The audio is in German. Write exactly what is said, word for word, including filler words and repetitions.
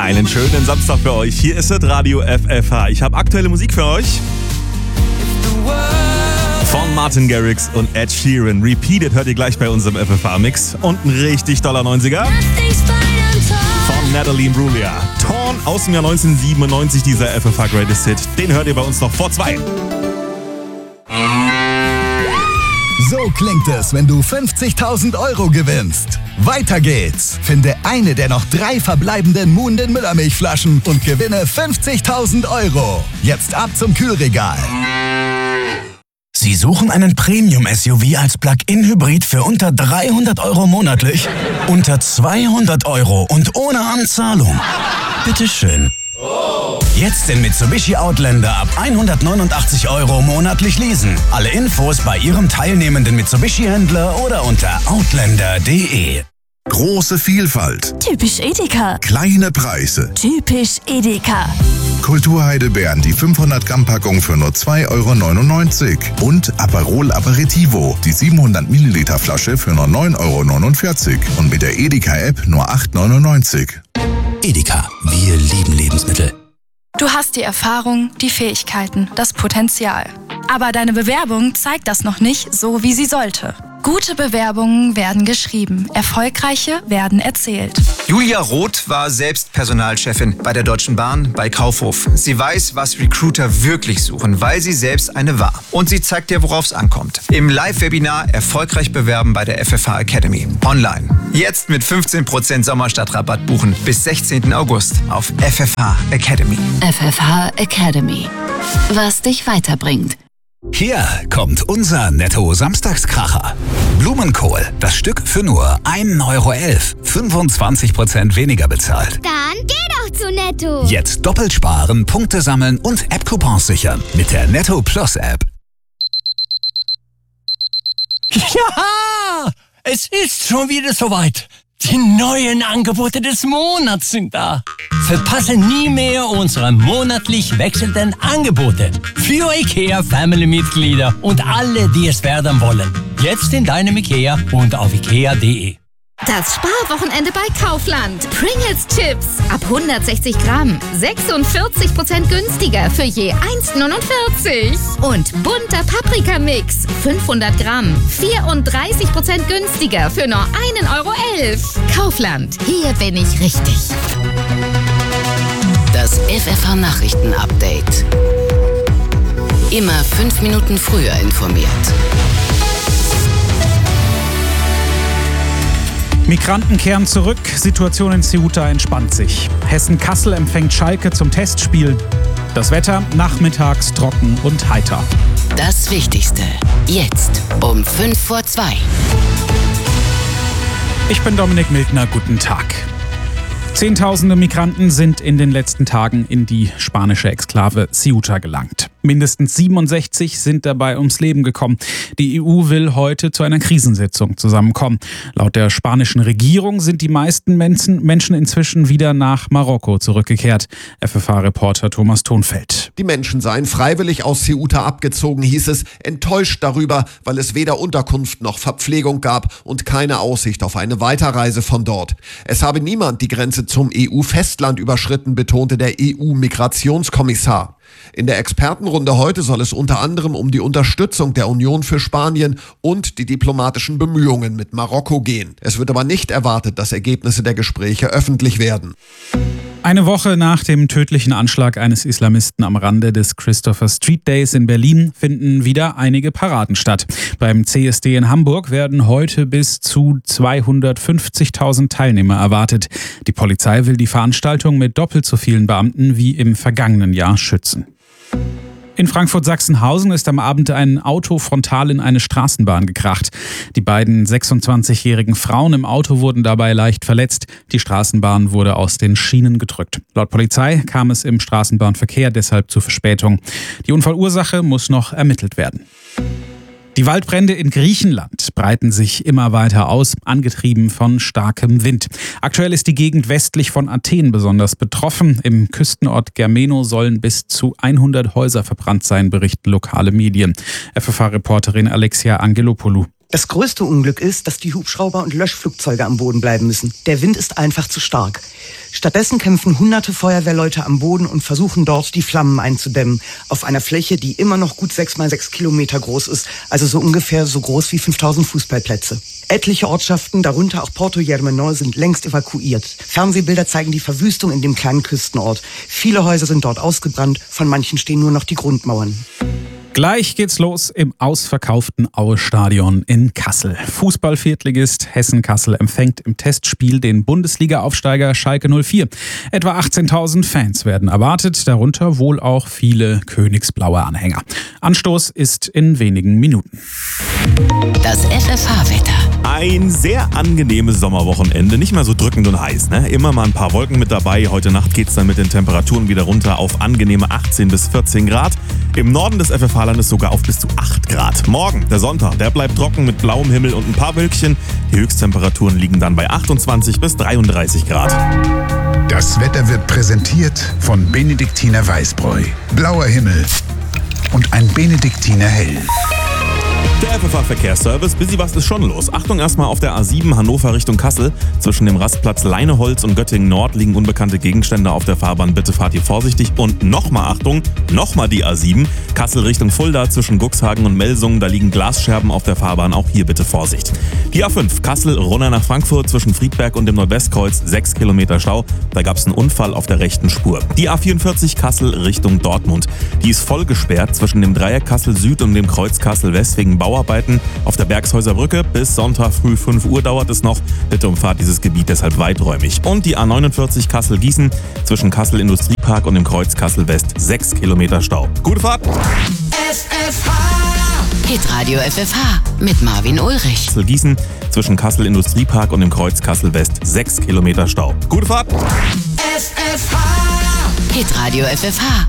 Einen schönen Samstag für euch. Hier ist das Radio F F H. Ich habe aktuelle Musik für euch. Von Martin Garrix und Ed Sheeran. Repeated hört ihr gleich bei unserem F F H-Mix. Und ein richtig toller neunziger von Natalie Imbruglia. Torn aus dem Jahr neunzehnhundertsiebenundneunzig, dieser F F H Greatest Hit. Den hört ihr bei uns noch vor zwei. So klingt es, wenn du fünfzigtausend Euro gewinnst. Weiter geht's. Finde eine der noch drei verbleibenden Muhnden Müllermilchflaschen und gewinne fünfzigtausend Euro. Jetzt ab zum Kühlregal. Sie suchen einen Premium-S U V als Plug-in-Hybrid für unter dreihundert Euro monatlich? Unter zweihundert Euro und ohne Anzahlung? Bitteschön. Jetzt den Mitsubishi Outlander ab hundertneunundachtzig Euro monatlich leasen. Alle Infos bei Ihrem teilnehmenden Mitsubishi-Händler oder unter outlander punkt de. Große Vielfalt. Typisch Edeka. Kleine Preise. Typisch Edeka. Kulturheidelbeeren, die fünfhundert Gramm Packung für nur zwei Euro neunundneunzig. Und Aperol Aperitivo, die siebenhundert Milliliter Flasche für nur neun Euro neunundvierzig. Und mit der Edeka-App nur acht Euro neunundneunzig. Edeka, wir lieben Lebensmittel. Du hast die Erfahrung, die Fähigkeiten, das Potenzial. Aber deine Bewerbung zeigt das noch nicht so, wie sie sollte. Gute Bewerbungen werden geschrieben, erfolgreiche werden erzählt. Julia Roth war selbst Personalchefin bei der Deutschen Bahn bei Kaufhof. Sie weiß, was Recruiter wirklich suchen, weil sie selbst eine war. Und sie zeigt dir, worauf es ankommt. Im Live-Webinar Erfolgreich bewerben bei der F F H Academy. Online. Jetzt mit fünfzehn Prozent Sommerstadtrabatt buchen bis sechzehnten August auf F F H Academy. F F H Academy. Was dich weiterbringt. Hier kommt unser Netto-Samstagskracher. Blumenkohl, das Stück für nur ein Euro elf. fünfundzwanzig Prozent weniger bezahlt. Dann geh doch zu Netto. Jetzt doppelt sparen, Punkte sammeln und App-Coupons sichern mit der Netto Plus App. Ja, es ist schon wieder soweit. Die neuen Angebote des Monats sind da. Verpasse nie mehr unsere monatlich wechselnden Angebote für IKEA Family-Mitglieder und alle, die es werden wollen. Jetzt in deinem IKEA und auf ikea punkt de. Das Sparwochenende bei Kaufland. Pringles Chips ab hundertsechzig Gramm. sechsundvierzig Prozent günstiger für je eins Euro neunundvierzig. Und bunter Paprikamix. fünfhundert Gramm. vierunddreißig Prozent günstiger für nur ein Euro elf. Kaufland. Hier bin ich richtig. Das F F H Nachrichten-Update. Immer fünf Minuten früher informiert. Migranten kehren zurück, Situation in Ceuta entspannt sich. Hessen-Kassel empfängt Schalke zum Testspiel. Das Wetter nachmittags trocken und heiter. Das Wichtigste jetzt um fünf vor zwei. Ich bin Dominik Miltner, guten Tag. Zehntausende Migranten sind in den letzten Tagen in die spanische Exklave Ceuta gelangt. Mindestens siebenundsechzig sind dabei ums Leben gekommen. Die E U will heute zu einer Krisensitzung zusammenkommen. Laut der spanischen Regierung sind die meisten Menschen inzwischen wieder nach Marokko zurückgekehrt. F F H-Reporter Thomas Thonfeld. Die Menschen seien freiwillig aus Ceuta abgezogen, hieß es, enttäuscht darüber, weil es weder Unterkunft noch Verpflegung gab und keine Aussicht auf eine Weiterreise von dort. Es habe niemand die Grenze zum E U-Festland überschritten, betonte der E U-Migrationskommissar. In der Expertenrunde heute soll es unter anderem um die Unterstützung der Union für Spanien und die diplomatischen Bemühungen mit Marokko gehen. Es wird aber nicht erwartet, dass Ergebnisse der Gespräche öffentlich werden. Eine Woche nach dem tödlichen Anschlag eines Islamisten am Rande des Christopher Street Days in Berlin finden wieder einige Paraden statt. Beim C S D in Hamburg werden heute bis zu zweihundertfünfzigtausend Teilnehmer erwartet. Die Polizei will die Veranstaltung mit doppelt so vielen Beamten wie im vergangenen Jahr schützen. In Frankfurt-Sachsenhausen ist am Abend ein Auto frontal in eine Straßenbahn gekracht. Die beiden sechsundzwanzigjährigen Frauen im Auto wurden dabei leicht verletzt. Die Straßenbahn wurde aus den Schienen gedrückt. Laut Polizei kam es im Straßenbahnverkehr deshalb zu Verspätung. Die Unfallursache muss noch ermittelt werden. Die Waldbrände in Griechenland breiten sich immer weiter aus, angetrieben von starkem Wind. Aktuell ist die Gegend westlich von Athen besonders betroffen. Im Küstenort Germeno sollen bis zu hundert Häuser verbrannt sein, berichten lokale Medien. F F H-Reporterin Alexia Angelopoulou. Das größte Unglück ist, dass die Hubschrauber und Löschflugzeuge am Boden bleiben müssen. Der Wind ist einfach zu stark. Stattdessen kämpfen hunderte Feuerwehrleute am Boden und versuchen dort, die Flammen einzudämmen. Auf einer Fläche, die immer noch gut sechs mal sechs Kilometer groß ist, also so ungefähr so groß wie fünftausend Fußballplätze. Etliche Ortschaften, darunter auch Porto Germenor, sind längst evakuiert. Fernsehbilder zeigen die Verwüstung in dem kleinen Küstenort. Viele Häuser sind dort ausgebrannt, von manchen stehen nur noch die Grundmauern. Gleich geht's los im ausverkauften Aue-Stadion in Kassel. Fußball-Viertligist Hessen-Kassel empfängt im Testspiel den Bundesliga-Aufsteiger Schalke null vier. Etwa achtzehntausend Fans werden erwartet, darunter wohl auch viele königsblaue Anhänger. Anstoß ist in wenigen Minuten. Das F F H-Wetter. Ein sehr angenehmes Sommerwochenende, nicht mehr so drückend und heiß, ne? Immer mal ein paar Wolken mit dabei. Heute Nacht geht's dann mit den Temperaturen wieder runter auf angenehme achtzehn bis vierzehn Grad. Im Norden des F F H-Landes sogar auf bis zu acht Grad. Morgen, der Sonntag, der bleibt trocken mit blauem Himmel und ein paar Wölkchen. Die Höchsttemperaturen liegen dann bei achtundzwanzig bis dreiunddreißig Grad. Das Wetter wird präsentiert von Benediktiner Weißbräu. Blauer Himmel und ein Benediktiner Hell. Der F F H-Verkehrsservice, busy was ist schon los. Achtung erstmal auf der A sieben Hannover Richtung Kassel. Zwischen dem Rastplatz Leineholz und Göttingen Nord liegen unbekannte Gegenstände auf der Fahrbahn. Bitte fahrt hier vorsichtig. Und nochmal Achtung, nochmal die A sieben. Kassel Richtung Fulda zwischen Guxhagen und Melsungen. Da liegen Glasscherben auf der Fahrbahn. Auch hier bitte Vorsicht. Die A fünf Kassel runter nach Frankfurt zwischen Friedberg und dem Nordwestkreuz. sechs Kilometer Stau. Da gab es einen Unfall auf der rechten Spur. Die A vierundvierzig Kassel Richtung Dortmund. Die ist voll gesperrt zwischen dem Dreieck Kassel Süd und dem Kreuz Kassel West wegen Bauarbeiten auf der Bergshäuser Brücke. Bis Sonntag früh fünf Uhr dauert es noch. Bitte umfahrt dieses Gebiet deshalb weiträumig. Und die A neunundvierzig Kassel-Gießen zwischen Kassel Industriepark und dem Kreuz Kassel West. sechs Kilometer Stau. Gute Fahrt! F F H. Hitradio F F H mit Marvin Ulrich. Kassel-Gießen zwischen Kassel Industriepark und dem Kreuz Kassel West. sechs Kilometer Stau. Gute Fahrt! F F H. Hitradio F F H